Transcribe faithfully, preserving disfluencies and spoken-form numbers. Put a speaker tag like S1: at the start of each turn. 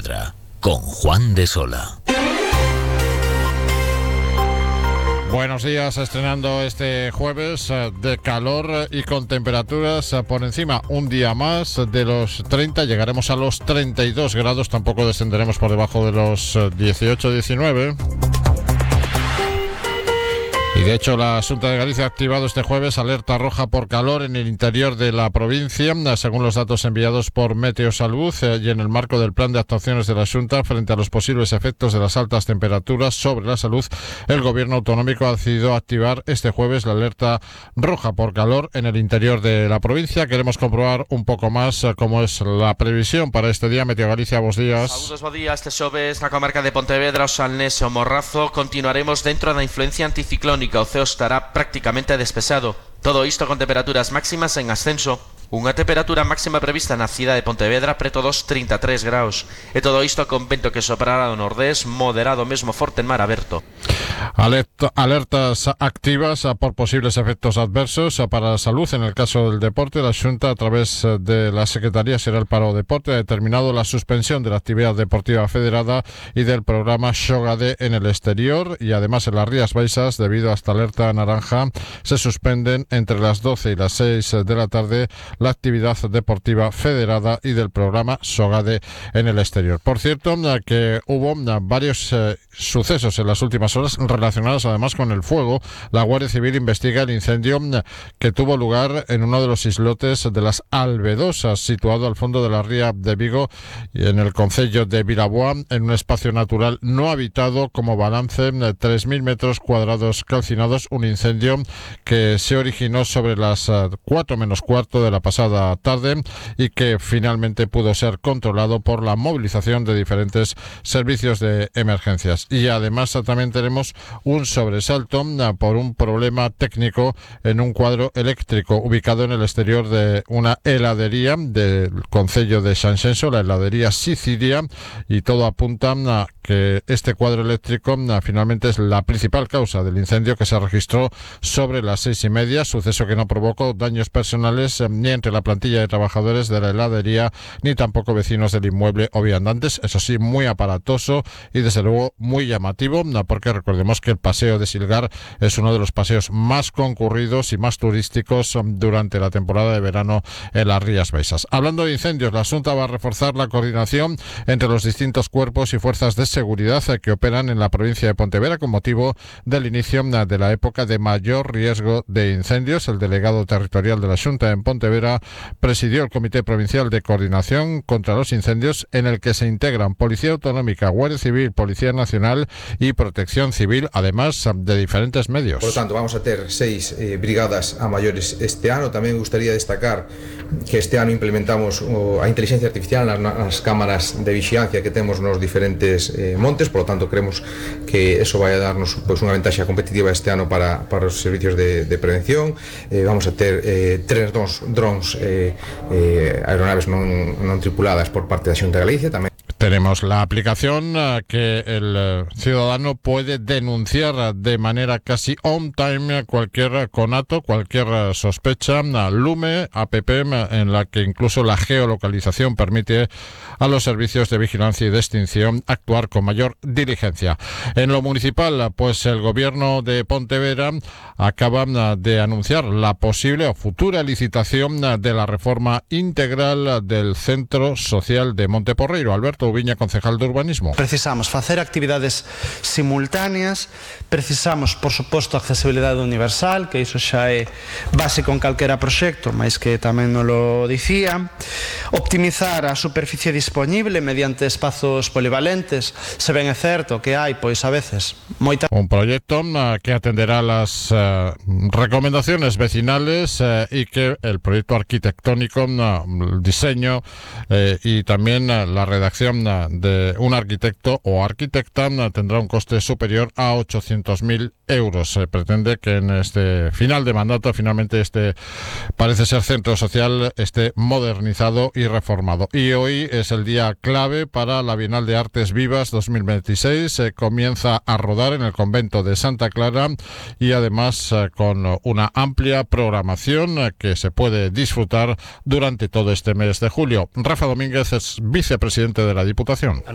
S1: Pontevedra, con Juan de Sola.
S2: Buenos días, estrenando este jueves de calor y con temperaturas por encima un día más de los treinta, llegaremos a los treinta y dos grados, tampoco descenderemos por debajo de los dieciocho diecinueve. Y de hecho la Xunta de Galicia ha activado este jueves alerta roja por calor en el interior de la provincia, según los datos enviados por Meteosalud, y en el marco del plan de actuaciones de la Xunta frente a los posibles efectos de las altas temperaturas sobre la salud, el gobierno autonómico ha decidido activar este jueves la alerta roja por calor en el interior de la provincia. Queremos comprobar un poco más cómo es la previsión para este día. Meteo Galicia, buenos días.
S3: Saúdos, bo día. Este xoves na comarca de Pontevedra, o Salnés e o Morrazo continuaremos dentro da influencia anticiclónica. O ceo estará prácticamente despexado. Todo isto con temperaturas máximas en ascenso. Unha temperatura máxima prevista na cidade de Pontevedra preto dos trinta e tres graus. E todo isto con vento que soprará do nordés, moderado mesmo forte en mar aberto.
S2: Alerta, alertas activas por posibles efectos adversos para la salud. En el caso del deporte, la Xunta, a través de la Secretaría Xeral para o Deporte, ha determinado la suspensión de la actividad deportiva federada y del programa Xogade en el exterior, y además en las Rías Baixas, debido a esta alerta naranja, se suspenden entre las doce y las seis de la tarde la actividad deportiva federada y del programa Xogade en el exterior. Por cierto, que hubo varios eh, sucesos en las últimas horas relacionados además con el fuego. La Guardia Civil investiga el incendio que tuvo lugar en uno de los islotes de las Albedosas, situado al fondo de la ría de Vigo y en el concello de Vilaboa, en un espacio natural no habitado. Como balance, tres mil metros cuadrados calcinados, un incendio que se originó sobre las cuatro menos cuarto de la pasada tarde y que finalmente pudo ser controlado por la movilización de diferentes servicios de emergencias. Y además también tenemos un sobresalto por un problema técnico en un cuadro eléctrico ubicado en el exterior de una heladería del concello de Sanxenxo, la heladería Sicilia, y todo apunta a que este cuadro eléctrico finalmente es la principal causa del incendio que se registró sobre las seis y media, suceso que no provocó daños personales ni entre la plantilla de trabajadores de la heladería ni tampoco vecinos del inmueble o viandantes. Eso sí, muy aparatoso y desde luego muy llamativo, porque recordemos que el paseo de Silgar es uno de los paseos más concurridos y más turísticos durante la temporada de verano en las Rías Baixas. Hablando de incendios, la Xunta va a reforzar la coordinación entre los distintos cuerpos y fuerzas de seguridad que operan en la provincia de Pontevedra con motivo del inicio de la época de mayor riesgo de incendios. El delegado territorial de la Xunta en Pontevedra presidió el Comité Provincial de Coordinación contra los Incendios, en el que se integran Policía Autonómica, Guardia Civil, Policía Nacional y Protección Civil, además de diferentes medios.
S4: Por lo tanto, vamos a ter seis eh, brigadas a maiores este ano. Tamén me gustaría destacar que este ano implementamos o, a inteligencia artificial nas, nas cámaras de vigilancia que temos nos diferentes eh, montes. Por lo tanto, creemos que eso vai a darnos pues, unha ventaxa competitiva este ano para, para os servicios de, de prevención. Eh, vamos a ter eh, tres drones, drones eh, eh, aeronaves non, non tripuladas por parte da Xunta de Galicia. Tamén
S2: tenemos la aplicación uh, que el uh, ciudadano puede denunciar de manera casi on time cualquier conato, cualquier uh, sospecha. Uh, Lume, app, en la que incluso la geolocalización permite a los servicios de vigilancia y de extinción actuar con mayor diligencia. En lo municipal, pues el gobierno de Pontevedra acaba uh, de anunciar la posible o futura licitación uh, de la reforma integral uh, del Centro Social de Monteporreiro. Alberto Ubiña, concejal de Urbanismo.
S5: Precisamos facer actividades simultáneas, precisamos, por suposto, accesibilidade universal, que iso xa é básico en calquera proxecto, máis que tamén non lo dicía, optimizar a superficie disponible mediante espazos polivalentes. Se ben é certo que hai, pois a veces, moita...
S2: Un proyecto uh, que atenderá las uh, recomendaciones vecinales uh, y que el proyecto arquitectónico, uh, el diseño uh, y también uh, la redacción de un arquitecto o arquitecta tendrá un coste superior a ochocientos mil euros. Se pretende que en este final de mandato finalmente este parece ser centro social esté modernizado y reformado. Y hoy es el día clave para la Bienal de Artes Vivas dos mil veintiséis. Se comienza a rodar en el convento de Santa Clara y además con una amplia programación que se puede disfrutar durante todo este mes de julio. Rafa Domínguez es vicepresidente de la Diputación.